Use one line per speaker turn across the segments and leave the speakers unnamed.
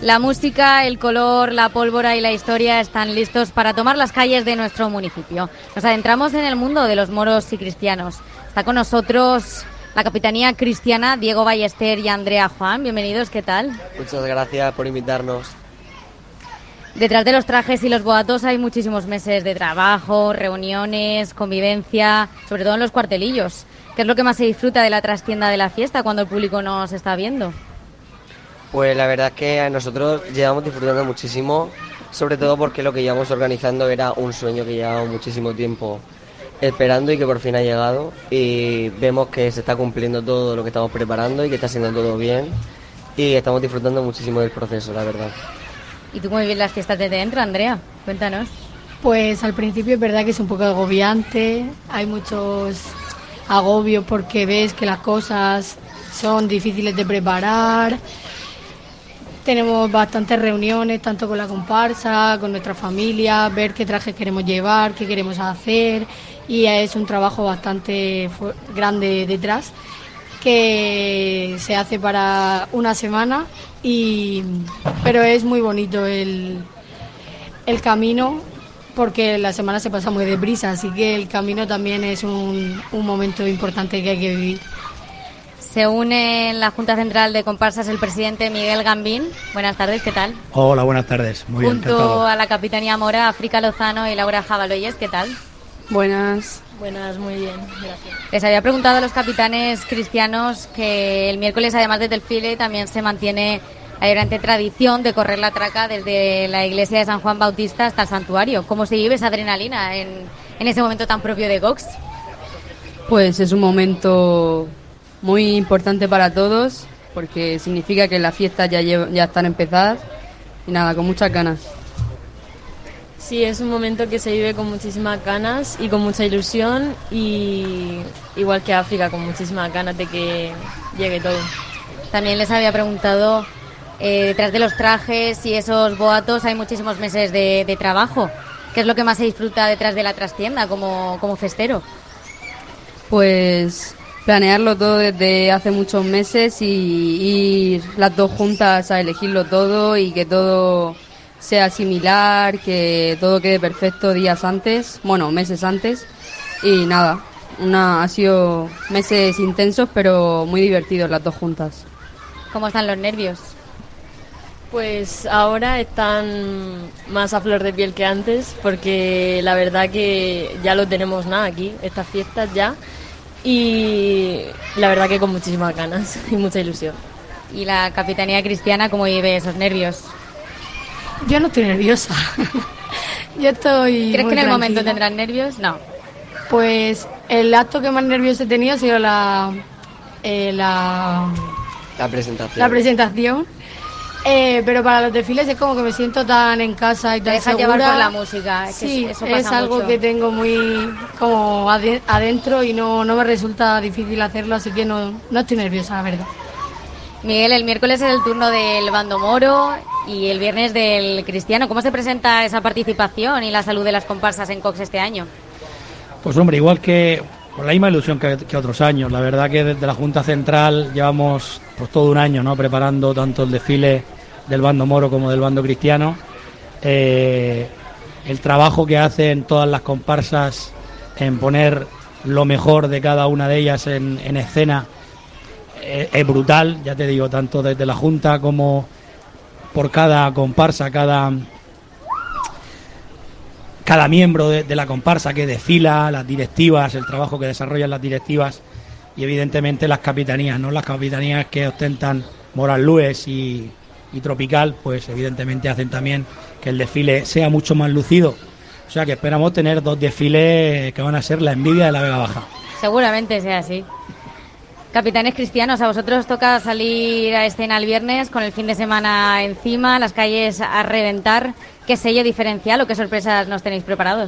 La música, el color, la pólvora y la historia están listos para tomar las calles de nuestro municipio. Nos adentramos en el mundo de los moros y cristianos. Está con nosotros la Capitanía Cristiana, Diego Ballester y Andrea Juan. Bienvenidos, ¿qué tal?
Muchas gracias por invitarnos.
Detrás de los trajes y los boatos hay muchísimos meses de trabajo, reuniones, convivencia, sobre todo en los cuartelillos. ¿Qué es lo que más se disfruta de la trastienda de la fiesta cuando el público nos está viendo?
Pues la verdad es que nosotros llevamos disfrutando muchísimo, sobre todo porque lo que llevamos organizando era un sueño que llevamos muchísimo tiempo esperando y que por fin ha llegado, y vemos que se está cumpliendo todo lo que estamos preparando y que está siendo todo bien, y estamos disfrutando muchísimo del proceso, la verdad.
¿Y tú cómo vives las fiestas desde dentro, Andrea? Cuéntanos.
Pues al principio es verdad que es un poco agobiante, hay muchos agobios porque ves que las cosas son difíciles de preparar. Tenemos bastantes reuniones, tanto con la comparsa, con nuestra familia, ver qué trajes queremos llevar, qué queremos hacer, y es un trabajo bastante grande detrás, que se hace para una semana, pero es muy bonito el camino, porque la semana se pasa muy deprisa, así que el camino también es un momento importante que hay que vivir.
Se une en la Junta Central de Comparsas el presidente Miguel Gambín. Buenas tardes, ¿qué tal?
Hola, buenas tardes. Muy bien,
Junto
encantado.
a la Capitanía Mora, África Lozano y Laura Jabaloyes, ¿qué tal?
Buenas, muy bien, gracias.
Les había preguntado a los capitanes cristianos que el miércoles, además del desfile, también se mantiene la vibrante tradición de correr la traca desde la iglesia de San Juan Bautista hasta el santuario. ¿Cómo se vive esa adrenalina en ese momento tan propio de Cox?
Pues es un momento muy importante para todos, porque significa que las fiestas ya están empezadas y nada, con muchas ganas.
Sí, es un momento que se vive con muchísimas ganas y con mucha ilusión, y igual que África, con muchísimas ganas de que llegue todo.
También les había preguntado, detrás de los trajes y esos boatos hay muchísimos meses de trabajo. ¿Qué es lo que más se disfruta detrás de la trastienda como festero?
Pues planearlo todo desde hace muchos meses y ir las dos juntas a elegirlo todo y que todo sea similar, que todo quede perfecto meses antes, y nada, ha sido meses intensos pero muy divertidos las dos juntas.
¿Cómo están los nervios?
Pues ahora están más a flor de piel que antes, porque la verdad que ya lo tenemos aquí, estas fiestas ya, y la verdad que con muchísimas ganas y mucha ilusión.
¿Y la Capitanía Cristiana cómo vive esos nervios?
Yo no estoy nerviosa. Yo estoy
¿Crees
muy
que en el momento
tranquila.
tendrán nervios? No.
Pues el acto que más nervioso he tenido ha sido la presentación. Pero para los desfiles es como que me siento tan en casa y
Te
tan
dejas
segura.
llevar por la música.
Sí,
eso pasa
es algo
mucho.
que tengo muy como adentro y no me resulta difícil hacerlo, así que no estoy nerviosa, la verdad.
Miguel, el miércoles es el turno del bando moro y el viernes del cristiano. ¿Cómo se presenta esa participación y la salud de las comparsas en Cox este año?
Pues hombre, igual que con la misma ilusión que otros años. La verdad que desde la Junta Central llevamos pues todo un año, ¿no?, preparando tanto el desfile del bando moro como del bando cristiano. El trabajo que hacen todas las comparsas en poner lo mejor de cada una de ellas en escena es brutal, ya te digo, tanto desde la Junta como por cada comparsa, cada miembro de la comparsa que desfila, las directivas, el trabajo que desarrollan las directivas y evidentemente las capitanías, ¿no? Las capitanías que ostentan Moral Lues y Tropical, pues evidentemente hacen también que el desfile sea mucho más lucido. O sea que esperamos tener dos desfiles que van a ser la envidia de la Vega Baja.
Seguramente sea así. Capitanes cristianos, a vosotros os toca salir a escena el viernes con el fin de semana encima, las calles a reventar. ¿Qué sello diferencial o qué sorpresas nos tenéis preparados?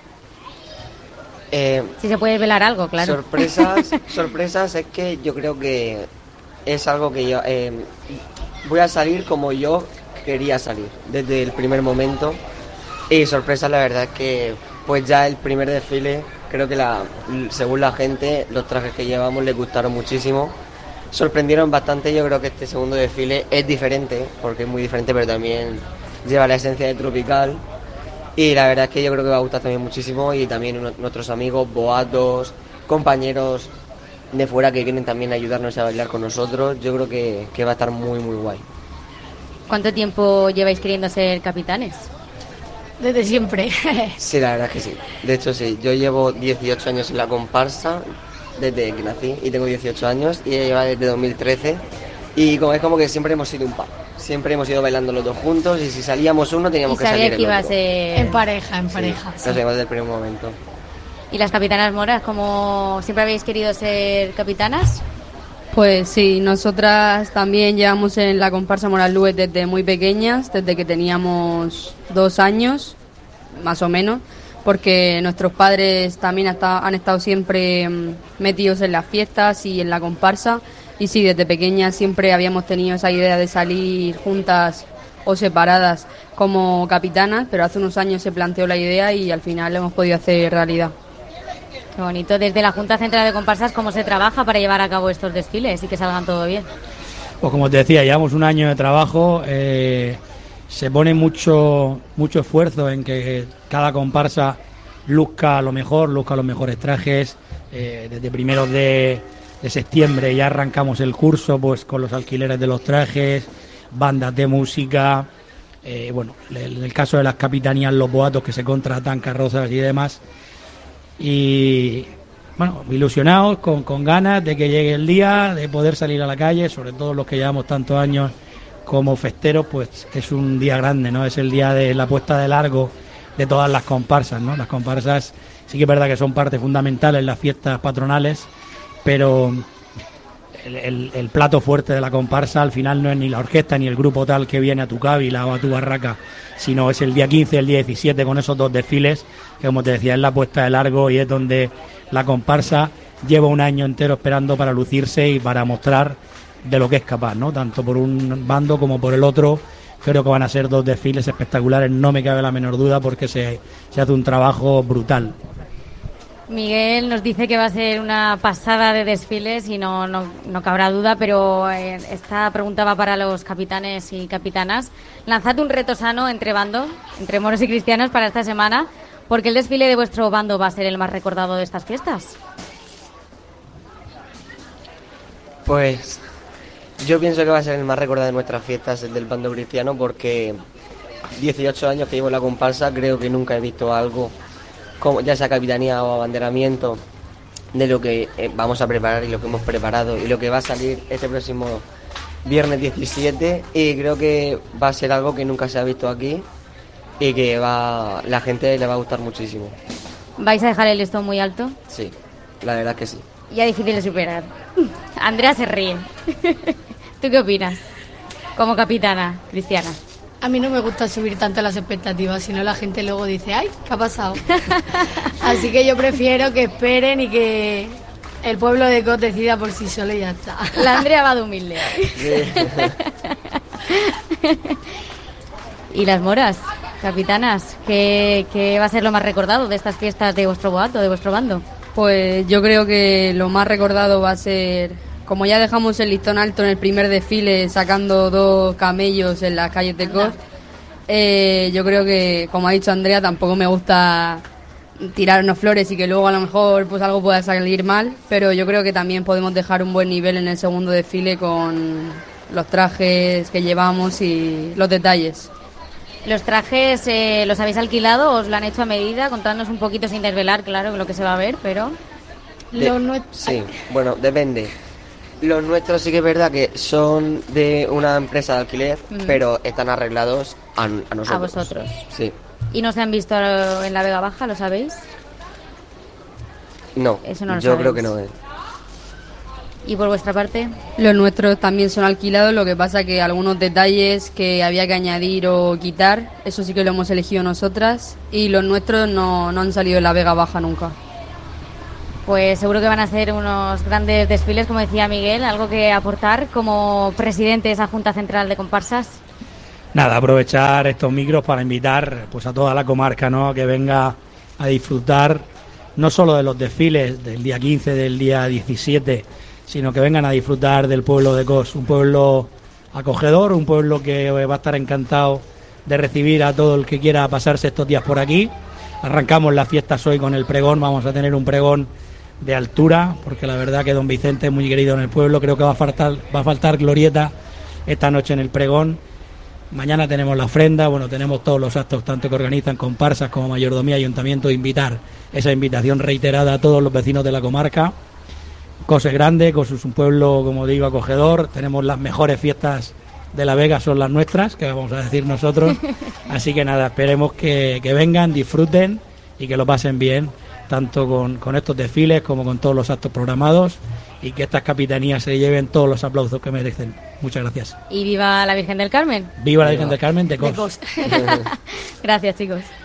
Si se puede velar algo, claro.
Sorpresas es que yo creo que es algo que yo voy a salir como yo quería salir desde el primer momento, y sorpresas la verdad es que pues ya el primer desfile creo que según la gente los trajes que llevamos les gustaron muchísimo, sorprendieron bastante. Yo creo que este segundo desfile es diferente, porque es muy diferente, pero también lleva la esencia de tropical. Y la verdad es que yo creo que va a gustar también muchísimo, y también nuestros amigos, boatos, compañeros de fuera que vienen también a ayudarnos a bailar con nosotros. Yo creo que va a estar muy, muy guay.
¿Cuánto tiempo lleváis queriendo ser capitanes?
Desde siempre.
Sí, la verdad es que sí. De hecho, sí. Yo llevo 18 años en la comparsa, desde que nací, y tengo 18 años, y ella lleva desde 2013. Y es como que siempre hemos sido un par. Siempre hemos ido bailando los dos juntos, y si salíamos uno teníamos que salir el
que iba
otro.
A ser...
En pareja.
Sí,
Sí.
lo sabíamos desde el primer momento.
¿Y las capitanas moras, como siempre habéis querido ser capitanas?
Pues sí, nosotras también llevamos en la comparsa Moralúes desde muy pequeñas, desde que teníamos 2 años, más o menos, porque nuestros padres también han estado siempre metidos en las fiestas y en la comparsa, y sí, desde pequeñas siempre habíamos tenido esa idea de salir juntas o separadas como capitanas, pero hace unos años se planteó la idea y al final lo hemos podido hacer realidad.
Qué bonito. Desde la Junta Central de Comparsas, ¿cómo se trabaja para llevar a cabo estos desfiles y que salgan todo bien?
Pues como te decía, llevamos un año de trabajo, se pone mucho esfuerzo en que cada comparsa luzca lo mejor, luzca los mejores trajes. Desde primeros de septiembre ya arrancamos el curso, pues con los alquileres de los trajes, bandas de música, bueno, en el caso de las capitanías, los boatos que se contratan, carrozas y demás. Y bueno, ilusionados, con ganas de que llegue el día, de poder salir a la calle, sobre todo los que llevamos tantos años como festeros, pues es un día grande, ¿no? Es el día de la puesta de largo de todas las comparsas, ¿no? Las comparsas sí que es verdad que son parte fundamental en las fiestas patronales, pero el plato fuerte de la comparsa al final no es ni la orquesta ni el grupo tal que viene a tu cávila o a tu barraca, sino es el día 15 y el día 17 con esos 2 desfiles, que como te decía es la puesta de largo y es donde la comparsa lleva un año entero esperando para lucirse y para mostrar de lo que es capaz, ¿no? Tanto por un bando como por el otro. Creo que van a ser 2 desfiles espectaculares, no me cabe la menor duda, porque se hace un trabajo brutal.
Miguel nos dice que va a ser una pasada de desfiles y no cabrá duda, pero esta pregunta va para los capitanes y capitanas. Lanzad un reto sano entre bandos, entre moros y cristianos para esta semana, porque el desfile de vuestro bando va a ser el más recordado de estas fiestas.
Pues yo pienso que va a ser el más recordado de nuestras fiestas, el del bando cristiano, porque 18 años que llevo en la comparsa, creo que nunca he visto algo, como ya sea capitanía o abanderamiento, de lo que vamos a preparar y lo que hemos preparado y lo que va a salir este próximo viernes 17, y creo que va a ser algo que nunca se ha visto aquí y que la gente le va a gustar muchísimo.
¿Vais a dejar el listón muy alto?
Sí, la verdad que sí.
Ya difícil de superar. Andrea se ríe. ¿Tú qué opinas? Como capitana cristiana.
A mí no me gusta subir tanto las expectativas, sino la gente luego dice, ¡ay, qué ha pasado! Así que yo prefiero que esperen y que el pueblo de Cot decida por sí solo y ya está.
La Andrea va de humilde.
Sí.
¿Y las moras, capitanas? ¿Qué va a ser lo más recordado de estas fiestas de vuestro boato, de vuestro bando?
Pues yo creo que lo más recordado va a ser, como ya dejamos el listón alto en el primer desfile sacando 2 camellos en las calles de Cos, yo creo que, como ha dicho Andrea, tampoco me gusta tirarnos flores y que luego a lo mejor pues algo pueda salir mal, pero yo creo que también podemos dejar un buen nivel en el segundo desfile con los trajes que llevamos y los detalles.
¿Los trajes los habéis alquilado o os lo han hecho a medida? Contadnos un poquito sin desvelar, claro, lo que se va a ver, pero...
Sí, bueno, depende. Los nuestros sí que es verdad que son de una empresa de alquiler, pero están arreglados a nosotros.
A vosotros.
Sí.
¿Y no se han visto en la Vega Baja, lo sabéis?
No,
Eso no lo
yo
sabéis.
creo que no es.
¿Y por vuestra parte?
Los nuestros también son alquilados, lo que pasa que algunos detalles que había que añadir o quitar, eso sí que lo hemos elegido nosotras, y los nuestros no han salido en la Vega Baja nunca.
Pues seguro que van a ser unos grandes desfiles, como decía Miguel. ¿Algo que aportar como presidente de esa Junta Central de Comparsas?
Nada, aprovechar estos micros para invitar pues a toda la comarca, ¿no?, a que venga a disfrutar no solo de los desfiles del día 15, del día 17, sino que vengan a disfrutar del pueblo de Cos, un pueblo acogedor, un pueblo que va a estar encantado de recibir a todo el que quiera pasarse estos días por aquí. Arrancamos las fiestas hoy con el pregón, vamos a tener un pregón de altura, porque la verdad que don Vicente es muy querido en el pueblo. Creo que va a faltar glorieta esta noche en el pregón. Mañana tenemos la ofrenda, bueno, tenemos todos los actos tanto que organizan comparsas como mayordomía, ayuntamiento, invitar esa invitación reiterada a todos los vecinos de la comarca. Cos es grande, Cos es un pueblo, como digo, acogedor. Tenemos las mejores fiestas de La Vega, son las nuestras, que vamos a decir nosotros. Así que nada, esperemos que vengan, disfruten y que lo pasen bien, tanto con estos desfiles como con todos los actos programados, y que estas capitanías se lleven todos los aplausos que merecen. Muchas gracias.
Y viva la Virgen del Carmen.
Viva la Virgen del Carmen de Cos.
Gracias, chicos.